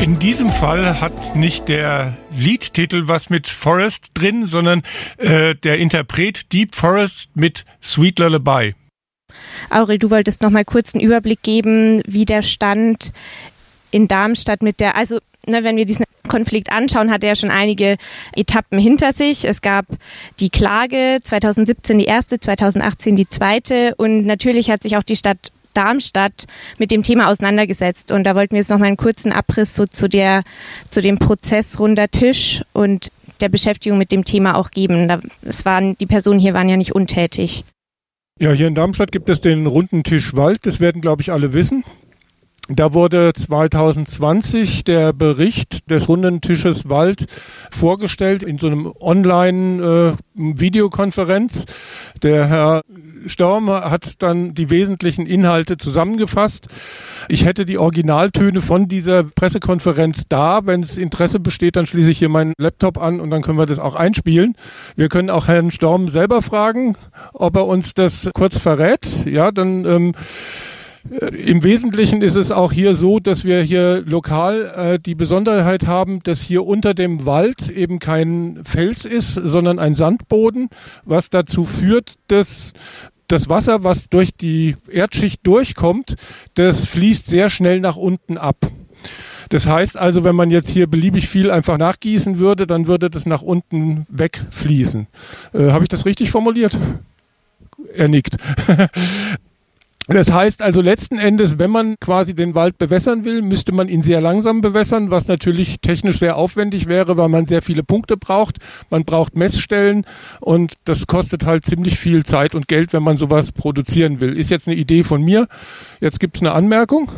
In diesem Fall hat nicht der Liedtitel was mit Forest drin, sondern der Interpret Deep Forest mit Sweet Lullaby. Aurel, du wolltest noch mal kurz einen Überblick geben, wie der Stand in Darmstadt wenn wir diesen Konflikt anschauen, hat er schon einige Etappen hinter sich. Es gab die Klage, 2017 die erste, 2018 die zweite und natürlich hat sich auch die Stadt Darmstadt mit dem Thema auseinandergesetzt. Und da wollten wir jetzt noch mal einen kurzen Abriss zu dem Prozess runder Tisch und der Beschäftigung mit dem Thema auch geben. Die Personen hier waren ja nicht untätig. Ja, hier in Darmstadt gibt es den runden Tisch Wald, das werden, glaube ich, alle wissen. Da wurde 2020 der Bericht des runden Tisches Wald vorgestellt in so einem Online-Videokonferenz. Der Herr Storm hat dann die wesentlichen Inhalte zusammengefasst. Ich hätte die Originaltöne von dieser Pressekonferenz da. Wenn es Interesse besteht, dann schließe ich hier meinen Laptop an und dann können wir das auch einspielen. Wir können auch Herrn Storm selber fragen, ob er uns das kurz verrät. Ja, dann im Wesentlichen ist es auch hier so, dass wir hier lokal die Besonderheit haben, dass hier unter dem Wald eben kein Fels ist, sondern ein Sandboden, was dazu führt, dass das Wasser, was durch die Erdschicht durchkommt, das fließt sehr schnell nach unten ab. Das heißt also, wenn man jetzt hier beliebig viel einfach nachgießen würde, dann würde das nach unten wegfließen. Habe ich das richtig formuliert? Er nickt. Das heißt also letzten Endes, wenn man quasi den Wald bewässern will, müsste man ihn sehr langsam bewässern, was natürlich technisch sehr aufwendig wäre, weil man sehr viele Punkte braucht. Man braucht Messstellen und das kostet halt ziemlich viel Zeit und Geld, wenn man sowas produzieren will. Ist jetzt eine Idee von mir. Jetzt gibt es eine Anmerkung.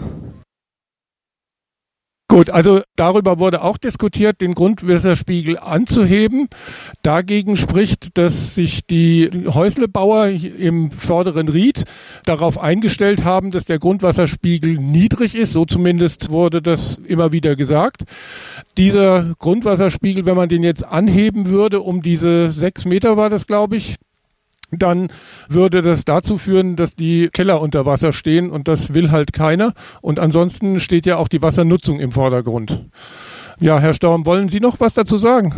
Gut, also darüber wurde auch diskutiert, den Grundwasserspiegel anzuheben. Dagegen spricht, dass sich die Häuslebauer im vorderen Ried darauf eingestellt haben, dass der Grundwasserspiegel niedrig ist. So zumindest wurde das immer wieder gesagt. Dieser Grundwasserspiegel, wenn man den jetzt anheben würde, um diese 6 Meter war das, glaube ich, dann würde das dazu führen, dass die Keller unter Wasser stehen und das will halt keiner. Und ansonsten steht ja auch die Wassernutzung im Vordergrund. Ja, Herr Storm, wollen Sie noch was dazu sagen?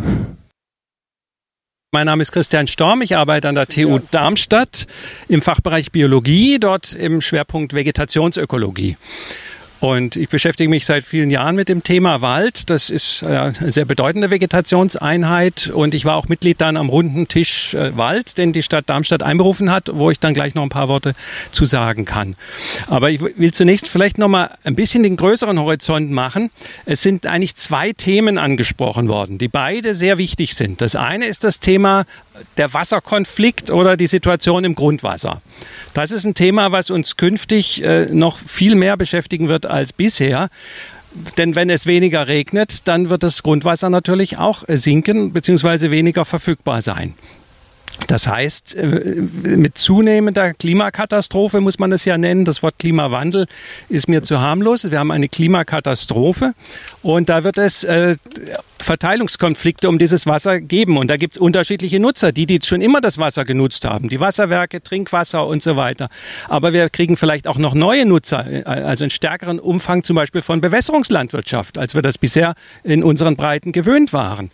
Mein Name ist Christian Storm, ich arbeite an der TU Darmstadt im Fachbereich Biologie, dort im Schwerpunkt Vegetationsökologie. Und ich beschäftige mich seit vielen Jahren mit dem Thema Wald. Das ist eine sehr bedeutende Vegetationseinheit. Und ich war auch Mitglied dann am runden Tisch Wald, den die Stadt Darmstadt einberufen hat, wo ich dann gleich noch ein paar Worte zu sagen kann. Aber ich will zunächst vielleicht noch mal ein bisschen den größeren Horizont machen. Es sind eigentlich 2 Themen angesprochen worden, die beide sehr wichtig sind. Das eine ist das Thema der Wasserkonflikt oder die Situation im Grundwasser. Das ist ein Thema, was uns künftig noch viel mehr beschäftigen wird als bisher. Denn wenn es weniger regnet, dann wird das Grundwasser natürlich auch sinken bzw. weniger verfügbar sein. Das heißt, mit zunehmender Klimakatastrophe muss man es ja nennen. Das Wort Klimawandel ist mir zu harmlos. Wir haben eine Klimakatastrophe und da wird es Verteilungskonflikte um dieses Wasser geben. Und da gibt es unterschiedliche Nutzer, die schon immer das Wasser genutzt haben. Die Wasserwerke, Trinkwasser und so weiter. Aber wir kriegen vielleicht auch noch neue Nutzer, also einen stärkeren Umfang zum Beispiel von Bewässerungslandwirtschaft, als wir das bisher in unseren Breiten gewöhnt waren.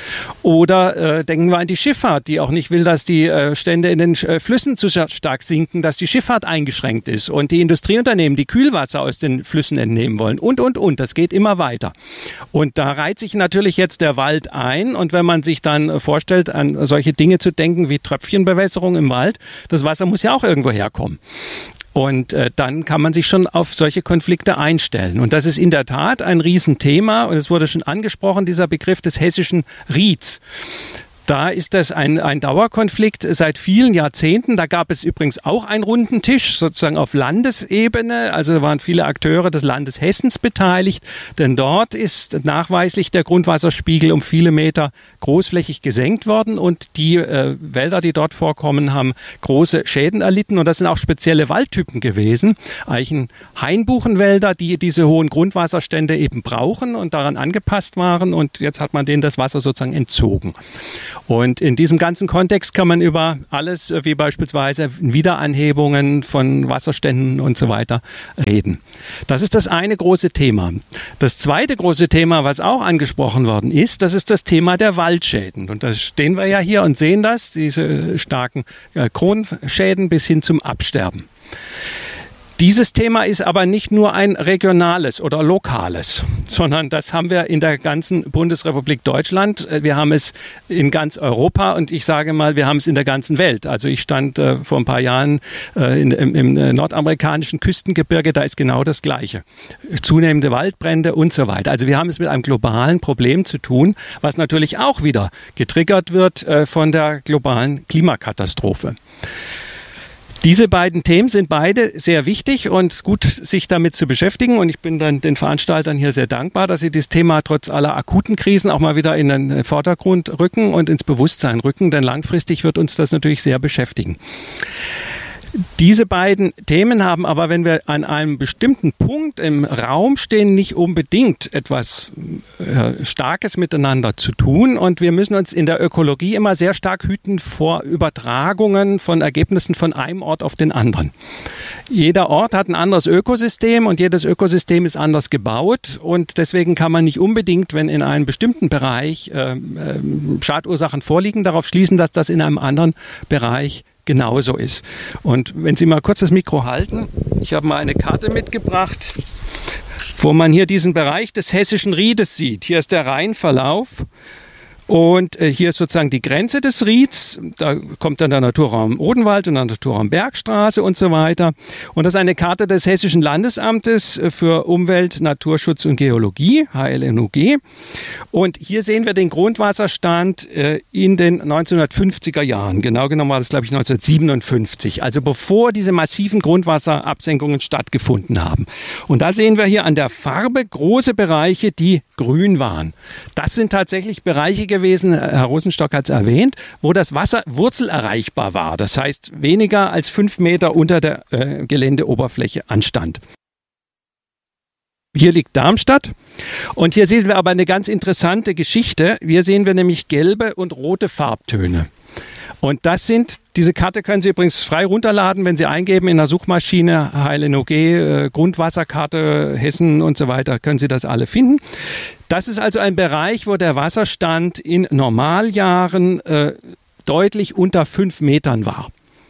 Oder denken wir an die Schifffahrt, die auch nicht will, dass die Stände in den Flüssen zu stark sinken, dass die Schifffahrt eingeschränkt ist. Und die Industrieunternehmen, die Kühlwasser aus den Flüssen entnehmen wollen. Und. Das geht immer weiter. Und da reiht sich natürlich jetzt der Wald ein. Und wenn man sich dann vorstellt, an solche Dinge zu denken wie Tröpfchenbewässerung im Wald, das Wasser muss ja auch irgendwo herkommen. Und dann kann man sich schon auf solche Konflikte einstellen. Und das ist in der Tat ein Riesenthema. Und es wurde schon angesprochen, dieser Begriff des hessischen Rieds. Da ist das ein Dauerkonflikt seit vielen Jahrzehnten. Da gab es übrigens auch einen runden Tisch, sozusagen auf Landesebene. Also da waren viele Akteure des Landes Hessens beteiligt. Denn dort ist nachweislich der Grundwasserspiegel um viele Meter großflächig gesenkt worden. Und die Wälder, die dort vorkommen, haben große Schäden erlitten. Und das sind auch spezielle Waldtypen gewesen. Eichen-Hainbuchenwälder, die diese hohen Grundwasserstände eben brauchen und daran angepasst waren. Und jetzt hat man denen das Wasser sozusagen entzogen. Und in diesem ganzen Kontext kann man über alles, wie beispielsweise Wiederanhebungen von Wasserständen und so weiter, reden. Das ist das eine große Thema. Das zweite große Thema, was auch angesprochen worden ist, das ist das Thema der Waldschäden. Und da stehen wir ja hier und sehen das, diese starken Kronschäden bis hin zum Absterben. Dieses Thema ist aber nicht nur ein regionales oder lokales, sondern das haben wir in der ganzen Bundesrepublik Deutschland. Wir haben es in ganz Europa und ich sage mal, wir haben es in der ganzen Welt. Also ich stand vor ein paar Jahren im nordamerikanischen Küstengebirge, da ist genau das Gleiche. Zunehmende Waldbrände und so weiter. Also wir haben es mit einem globalen Problem zu tun, was natürlich auch wieder getriggert wird von der globalen Klimakatastrophe. Diese beiden Themen sind beide sehr wichtig und gut, sich damit zu beschäftigen. Und ich bin dann den Veranstaltern hier sehr dankbar, dass sie dieses Thema trotz aller akuten Krisen auch mal wieder in den Vordergrund rücken und ins Bewusstsein rücken. Denn langfristig wird uns das natürlich sehr beschäftigen. Diese beiden Themen haben aber, wenn wir an einem bestimmten Punkt im Raum stehen, nicht unbedingt etwas Starkes miteinander zu tun. Und wir müssen uns in der Ökologie immer sehr stark hüten vor Übertragungen von Ergebnissen von einem Ort auf den anderen. Jeder Ort hat ein anderes Ökosystem und jedes Ökosystem ist anders gebaut. Und deswegen kann man nicht unbedingt, wenn in einem bestimmten Bereich Schadursachen vorliegen, darauf schließen, dass das in einem anderen Bereich genauso ist. Und wenn Sie mal kurz das Mikro halten, ich habe mal eine Karte mitgebracht, wo man hier diesen Bereich des Hessischen Riedes sieht. Hier ist der Rheinverlauf und hier ist sozusagen die Grenze des Rieds. Da kommt dann der Naturraum Odenwald und der Naturraum Bergstraße und so weiter. Und das ist eine Karte des Hessischen Landesamtes für Umwelt, Naturschutz und Geologie, HLNUG. Und hier sehen wir den Grundwasserstand in den 1950er Jahren. Genau genommen war das, glaube ich, 1957. Also bevor diese massiven Grundwasserabsenkungen stattgefunden haben. Und da sehen wir hier an der Farbe große Bereiche, die grün waren. Das sind tatsächlich Bereiche gewesen, Herr Rosenstock hat es erwähnt, wo das Wasser wurzelerreichbar war. Das heißt, weniger als 5 Meter unter der Geländeoberfläche anstand. Hier liegt Darmstadt und hier sehen wir aber eine ganz interessante Geschichte. Hier sehen wir nämlich gelbe und rote Farbtöne. Und diese Karte können Sie übrigens frei runterladen, wenn Sie eingeben in der Suchmaschine HLNOG, Grundwasserkarte Hessen und so weiter, können Sie das alle finden. Das ist also ein Bereich, wo der Wasserstand in Normaljahren deutlich unter 5 Metern war.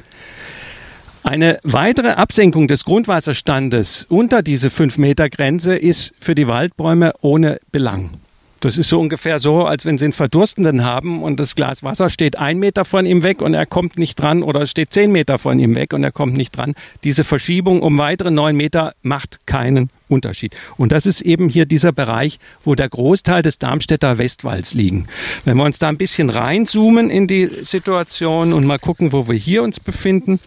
Eine weitere Absenkung des Grundwasserstandes unter diese 5-Meter-Grenze ist für die Waldbäume ohne Belang. Das ist so ungefähr so, als wenn Sie einen Verdurstenden haben und das Glas Wasser steht 1 Meter von ihm weg und er kommt nicht dran oder es steht 10 Meter von ihm weg und er kommt nicht dran. Diese Verschiebung um weitere 9 Meter macht keinen Unterschied. Und das ist eben hier dieser Bereich, wo der Großteil des Darmstädter Westwalds liegen. Wenn wir uns da ein bisschen reinzoomen in die Situation und mal gucken, wo wir hier uns befinden,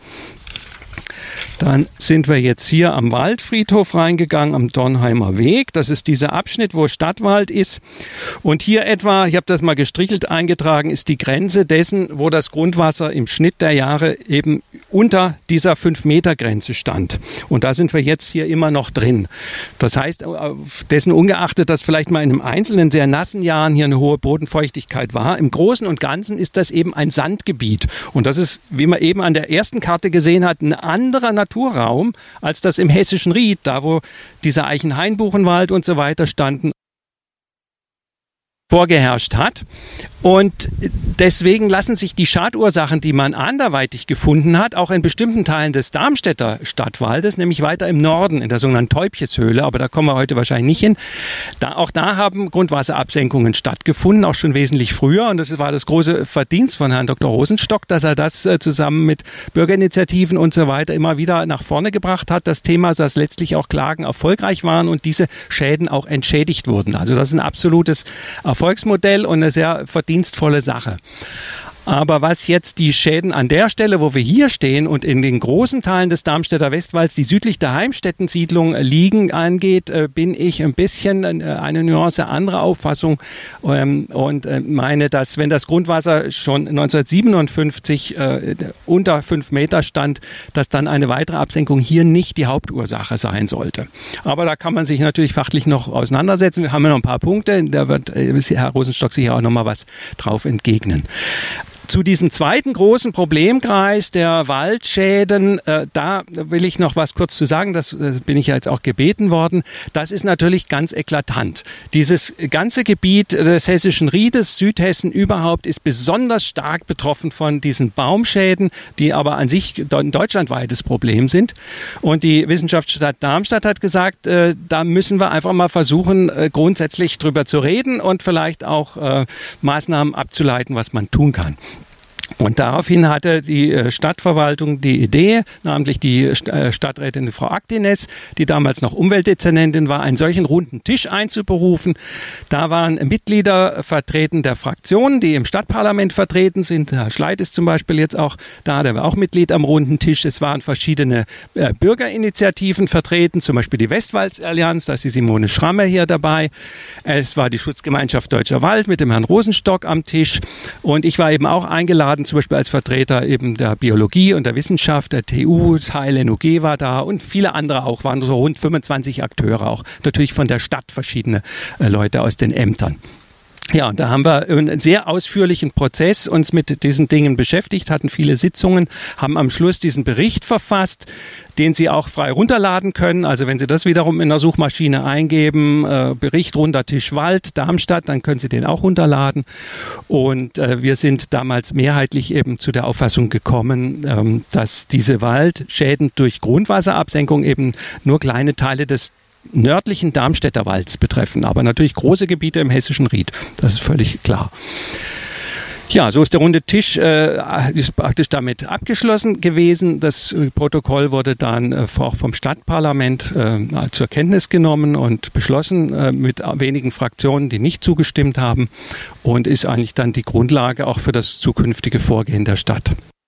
dann sind wir jetzt hier am Waldfriedhof reingegangen, am Dornheimer Weg. Das ist dieser Abschnitt, wo Stadtwald ist. Und hier etwa, ich habe das mal gestrichelt eingetragen, ist die Grenze dessen, wo das Grundwasser im Schnitt der Jahre eben unter dieser 5-Meter-Grenze stand. Und da sind wir jetzt hier immer noch drin. Das heißt, dessen ungeachtet, dass vielleicht mal in einem einzelnen sehr nassen Jahren hier eine hohe Bodenfeuchtigkeit war, im Großen und Ganzen ist das eben ein Sandgebiet. Und das ist, wie man eben an der ersten Karte gesehen hat, ein anderer Naturraum als das im Hessischen Ried, da wo dieser Eichenhainbuchenwald und so weiter standen, vorgeherrscht hat. Und deswegen lassen sich die Schadursachen, die man anderweitig gefunden hat, auch in bestimmten Teilen des Darmstädter Stadtwaldes, nämlich weiter im Norden, in der sogenannten Teubcheshöhle, aber da kommen wir heute wahrscheinlich nicht hin. Auch da haben Grundwasserabsenkungen stattgefunden, auch schon wesentlich früher. Und das war das große Verdienst von Herrn Dr. Rosenstock, dass er das zusammen mit Bürgerinitiativen und so weiter immer wieder nach vorne gebracht hat. Das Thema, dass letztlich auch Klagen erfolgreich waren und diese Schäden auch entschädigt wurden. Also das ist ein absolutes Erfolgsmodell und eine sehr verdienstvolle Sache. Aber was jetzt die Schäden an der Stelle, wo wir hier stehen und in den großen Teilen des Darmstädter Westwalds, die südlich der Heimstätten-Siedlung liegen, angeht, bin ich ein bisschen eine Nuance anderer Auffassung und meine, dass wenn das Grundwasser schon 1957 unter 5 Meter stand, dass dann eine weitere Absenkung hier nicht die Hauptursache sein sollte. Aber da kann man sich natürlich fachlich noch auseinandersetzen. Wir haben ja noch ein paar Punkte, da wird Herr Rosenstock sicher auch noch mal was drauf entgegnen. Zu diesem zweiten großen Problemkreis der Waldschäden, da will ich noch was kurz zu sagen, das bin ich ja jetzt auch gebeten worden. Das ist natürlich ganz eklatant. Dieses ganze Gebiet des Hessischen Riedes, Südhessen überhaupt, ist besonders stark betroffen von diesen Baumschäden, die aber an sich ein deutschlandweites Problem sind. Und die Wissenschaftsstadt Darmstadt hat gesagt, da müssen wir einfach mal versuchen, grundsätzlich drüber zu reden und vielleicht auch Maßnahmen abzuleiten, was man tun kann. Und daraufhin hatte die Stadtverwaltung die Idee, namentlich die Stadträtin Frau Aktines, die damals noch Umweltdezernentin war, einen solchen runden Tisch einzuberufen. Da waren Mitglieder vertreten der Fraktionen, die im Stadtparlament vertreten sind. Herr Schleit ist zum Beispiel jetzt auch da, der war auch Mitglied am runden Tisch. Es waren verschiedene Bürgerinitiativen vertreten, zum Beispiel die Westwaldallianz, da ist die Simone Schramme hier dabei. Es war die Schutzgemeinschaft Deutscher Wald mit dem Herrn Rosenstock am Tisch. Und ich war eben auch eingeladen, zum Beispiel als Vertreter eben der Biologie und der Wissenschaft, der TU, Teil NUG war da und viele andere auch, waren so rund 25 Akteure auch, natürlich von der Stadt verschiedene Leute aus den Ämtern. Ja, und da haben wir einen sehr ausführlichen Prozess uns mit diesen Dingen beschäftigt, hatten viele Sitzungen, haben am Schluss diesen Bericht verfasst, den Sie auch frei runterladen können. Also wenn Sie das wiederum in der Suchmaschine eingeben, Bericht runter Tisch Wald, Darmstadt, dann können Sie den auch runterladen. Und wir sind damals mehrheitlich eben zu der Auffassung gekommen, dass diese Waldschäden durch Grundwasserabsenkung eben nur kleine Teile des nördlichen Darmstädter Walds betreffen, aber natürlich große Gebiete im Hessischen Ried. Das ist völlig klar. Ja, so ist der runde Tisch ist praktisch damit abgeschlossen gewesen. Das Protokoll wurde dann auch vom Stadtparlament zur Kenntnis genommen und beschlossen mit wenigen Fraktionen, die nicht zugestimmt haben und ist eigentlich dann die Grundlage auch für das zukünftige Vorgehen der Stadt.